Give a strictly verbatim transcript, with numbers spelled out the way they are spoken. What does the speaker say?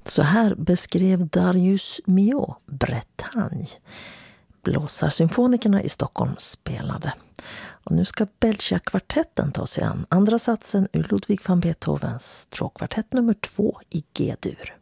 Så här beskrev Darius Milhaud Bretagne. Blåsarsymfonikerna i Stockholm spelade. Och nu ska Belgia-kvartetten ta sig an andra satsen ur Ludwig van Beethovens tråkkvartett nummer två i G-dur.